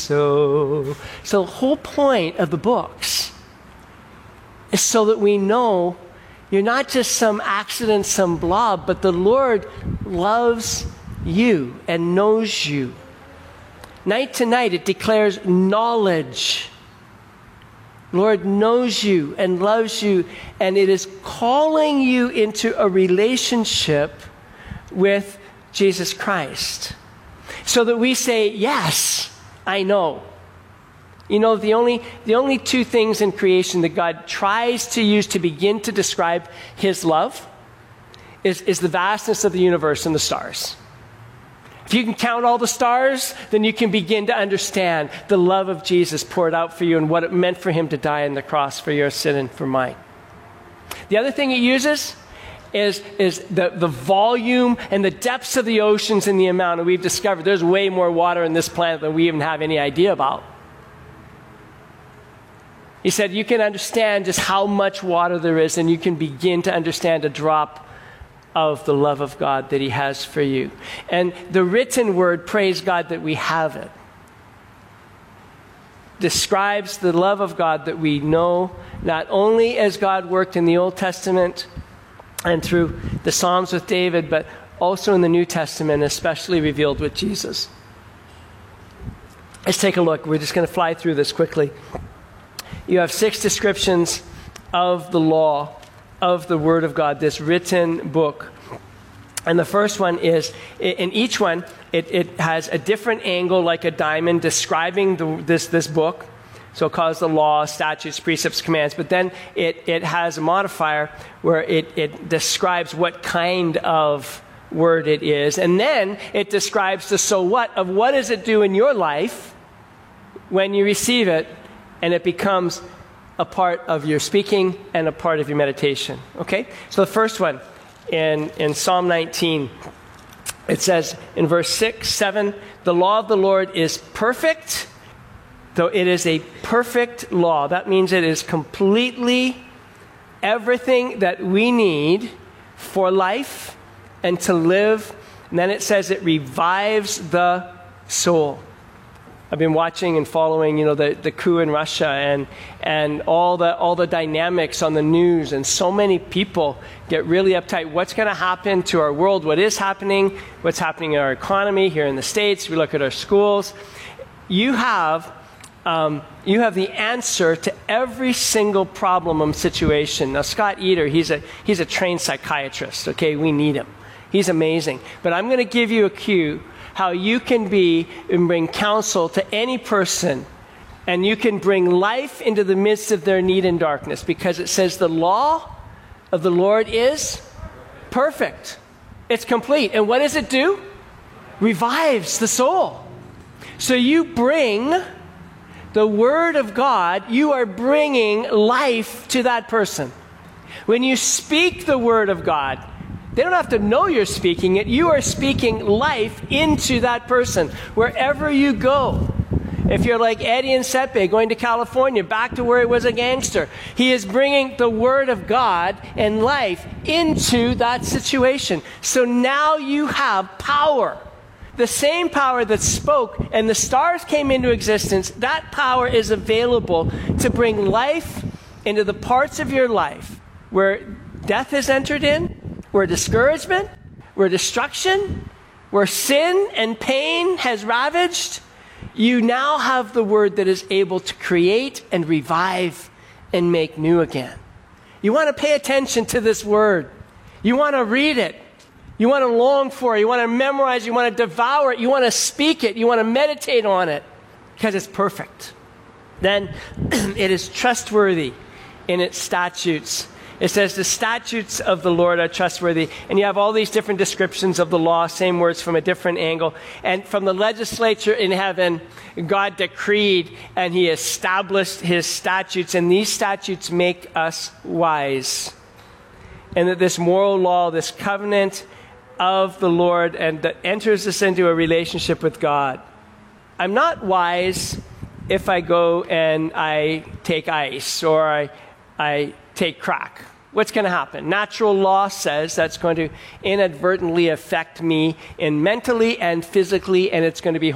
So the whole point of the books is so that we know you're not just some accident, some blob, but the Lord loves you and knows you. Night to night, it declares knowledge. Lord knows you and loves you, and it is calling you into a relationship with Jesus Christ. So that we say, yes, I know. You know, the only two things in creation that God tries to use to begin to describe his love is the vastness of the universe and the stars. If you can count all the stars, then you can begin to understand the love of Jesus poured out for you and what it meant for him to die on the cross for your sin and for mine. The other thing he uses is the volume and the depths of the oceans and the amount. And we've discovered there's way more water in this planet than we even have any idea about. He said you can understand just how much water there is, and you can begin to understand a drop of the love of God that he has for you. And the written word, praise God that we have it, describes the love of God that we know not only as God worked in the Old Testament and through the Psalms with David, but also in the New Testament, especially revealed with Jesus. Let's take a look. We're just going to fly through this quickly. You have 6 descriptions of the law, of the Word of God, this written book. And the first one is, in each one, it has a different angle, like a diamond, describing this book. So it calls the law, statutes, precepts, commands. But then it has a modifier where it describes what kind of word it is. And then it describes the so what of what does it do in your life when you receive it, and it becomes a part of your speaking and a part of your meditation. Okay? So the first one, in Psalm 19, it says in verse 6, 7, the law of the Lord is perfect, though it is a perfect law. That means it is completely everything that we need for life and to live. And then it says it revives the soul. I've been watching and following, the coup in Russia and all the dynamics on the news, and so many people get really uptight. What's going to happen to our world? What is happening? What's happening in our economy here in the States? We look at our schools. You have the answer to every single problem and situation. Now, Scott Eder, he's a trained psychiatrist. Okay, we need him. He's amazing. But I'm going to give you a cue how you can be and bring counsel to any person, and you can bring life into the midst of their need and darkness, because it says the law of the Lord is perfect. It's complete. And what does it do? Revives the soul. So you bring the Word of God, you are bringing life to that person. When you speak the Word of God, they don't have to know you're speaking it. You are speaking life into that person wherever you go. If you're like Eddie and Sepe going to California, back to where he was a gangster, he is bringing the Word of God and life into that situation. So now you have power. The same power that spoke and the stars came into existence, that power is available to bring life into the parts of your life where death has entered in, where discouragement, where destruction, where sin and pain has ravaged. You now have the Word that is able to create and revive and make new again. You want to pay attention to this Word. You want to read it. You want to long for it. You want to memorize it. You want to devour it. You want to speak it. You want to meditate on it, because it's perfect. Then it is trustworthy in its statutes. It says the statutes of the Lord are trustworthy. And you have all these different descriptions of the law, same words from a different angle. And from the legislature in heaven, God decreed and he established his statutes. And these statutes make us wise. And that this moral law, this covenant of the Lord, and that enters us into a relationship with God. I'm not wise if I go and I take ice or I take crack. What's going to happen? Natural law says that's going to inadvertently affect me mentally and physically, and it's going to be